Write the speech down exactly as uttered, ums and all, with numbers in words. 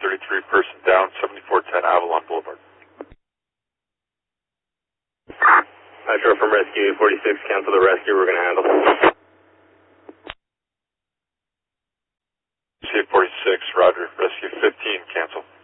thirty-three, person down, seventy-four ten Avalon Boulevard. Metro from Rescue forty-six, cancel the rescue, we're going to handle. C forty-six, roger, Rescue fifteen, cancel.